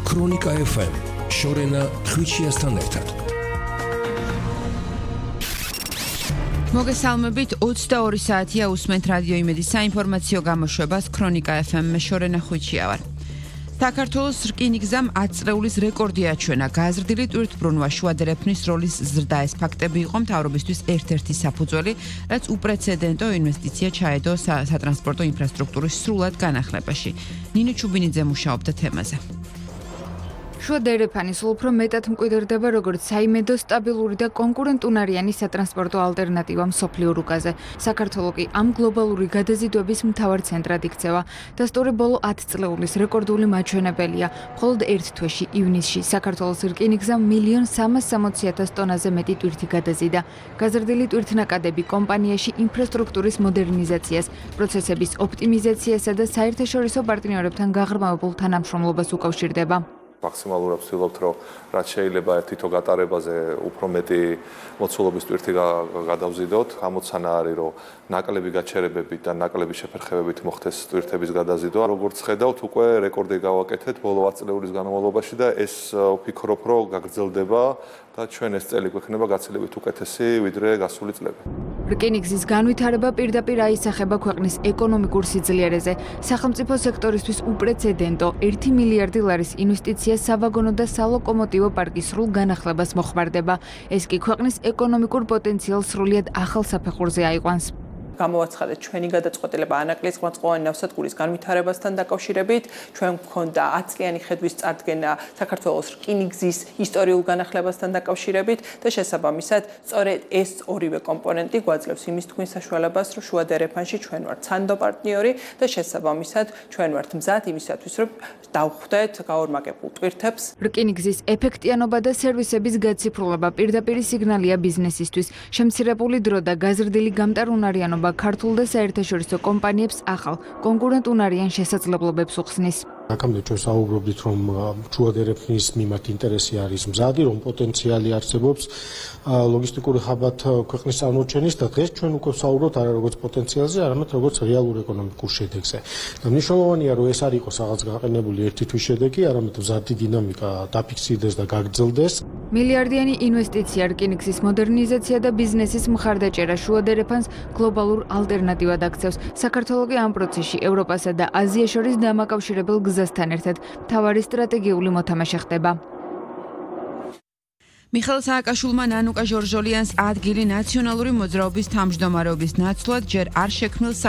ქრონიკა FM შორენა ხვიჩიასთან ერთად. მოგესალმებით 22 საათია უსმენთ რადიო იმედის საინფორმაციო გამოშვებას ქრონიკა FM-მე შორენა ხვიჩია ვარ. საქართველოს რკინიგზამ 10 წლეულის რეკორდი აჩვენა. გაზრდილი ტვირთბრუნვა შუადერეფნის როლის ზრდა ეს ფაქტები იყო მთავრობისთვის ერთ-ერთი საფუძველი, რაც უპრეცედენტო ინვესტიცია ჩაედო სატრანსპორტო ინფრასტრუქტურის სრულად განახლებაში. ნინო ჩუბინიძე მუშაობდა თემაზე. შუადერეფანი სულ უფრო მეტად მკვიდრდება როგორც საიმედო სტაბილური და კონკურენტუნარიანი სატრანსპორტო ალტერნატივა მსოფლიო რუკაზე. საქართველო კი ამ გლობალური გადაზიდვების მთავარ ცენტრად იქცევა და სწორედ ბოლო 10 წლეულის რეკორდული მაჩვენებელია. მხოლოდ ერთ თვეში ივნისში საქართველოს რკინიგზამ 1.360.000 ტონაზე მეტი ტვირთი გადაზიდა. გაზრდილი ტვირთნაკადები კომპანიაში ინფრასტრუქტურის მოდერნიზაციას, პროცესების ოპტიმიზაციასა და საერთაშორისო პარტნიორებთან გაღრმავებულ თანამშრომლობას უკავშირდება. მაქსიმალურად ვცდილობთ, რომ რაც შეიძლება თითო გატარებაზე უფრო მეტი მოცულობის ტვირთი გადავზიდოთ. ამოცანა არის, რომ ნაკლები გაჩერებებით და ნაკლები შეფერხებებით მოხდეს ტვირთების გადაზიდვა. როგორც ხედავთ, უკვე რეკორდი გავაკეთეთ ბოლო 10 წლეულის განმავლობაში და ეს ვფიქრობ, რომ გაგრძელდება და ჩვენ ეს წელი გვექნება გაცილებით უკეთესი, ვიდრე გასული წლები. რკინიგზის განვითარება პირდაპირ აისახება ქვეყნის ეკონომიკურ სიძლიერეზე. სახელმწიფო სექტორისთვის უპრეცედენტო 1 მილიარდი ლარის ინვესტიცია სავაგონო და სალოკომოტივო პარკის სრულ განახლებას მოხმარდება. ეს კი ქვეყნის ეკონომიკურ პოტენციალს სრულიად ახალ საფეხურზე აიყვანს. გამოაცხადეთ ჩვენი გადაწყვეტილება ანაკლის ღვაწლოვანი ნავსადგურის განვითარებასთან დაკავშირებით. ჩვენ გვქონდა 10 წლიანი ხედვის წარდგენა საქართველოს რკინიგზის ისტორიულ განახლებასთან დაკავშირებით და შესაბამისად სწორედ ეს ორივე კომპონენტი გვაძლევს იმის თქვის საშუალებას, რომ შუადერეფანში ჩვენ ვართ სანდო პარტნიორი და შესაბამისად ჩვენ ვართ მზად იმისათვის, რომ დავხვდეთ გაორმაგებულ ტვირთებს. რკინიგზის ეფექტიანობა და სერვისების გაციფრულება პირდაპირი სიგნალია ბიზნესისთვის. შემცირებული დრო და გაზრდილი გამტარუნარიანობა ქართულ და საერთაშორისო კომპანიებს ახალ კონკურენტუნარიან შესაძლებლობებს უხსნის. აქამდე ჩვენ საუბრობდით, რომ შუადერეფნის მიმართ ინტერესი არის მზადი, რომ პოტენციალი არსებობს ლოგისტიკური ხაბათ ქვეყნის წარმოჩენის და დღეს ჩვენ უკვე ვსაუბრობთ არა როგორც პოტენციალზე, არამედ როგორც რეალურ ეკონომიკურ შედეგზე. და მნიშვნელოვანია, რომ ეს არ იყოს რაღაც გაყენებული ერთი თვის შედეგი, არამედ მზადი დინამიკა დაფიქსირდეს და გაგრძელდეს. მილიარდიანი ინვესტიცია რკინიგზის მოდერნიზაცია და ბიზნესის მხარდაჭერა შუადერეფანს გლობალურ ალტერნატივად აქცევს. საქართველო კი ამ პროცესში ევროპასა და აზიას შორის დამაკავშირებელ გზასთან ერთად მთავარი სტრატეგიული მოთამაშე ხდება. მიხეილ სააკაშვილმა ნანუკა ჟორჟოლიანს ადგილი ნაციონალური მოძრაობის თავმჯდომარეობის ნაცვლად ჯერ არ შექმნილ